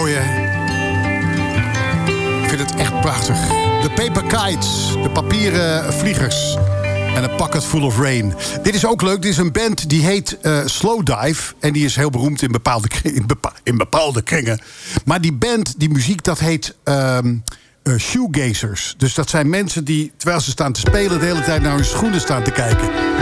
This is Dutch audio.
mooi, hè? Ik vind het echt prachtig. De Paper Kites, de papieren vliegers. En een Pocket Full of Rain. Dit is ook leuk. Dit is een band die heet Slowdive. En die is heel beroemd in bepaalde kringen. Maar die band, die muziek, dat heet shoegazers. Dus dat zijn mensen die, terwijl ze staan te spelen, de hele tijd naar hun schoenen staan te kijken.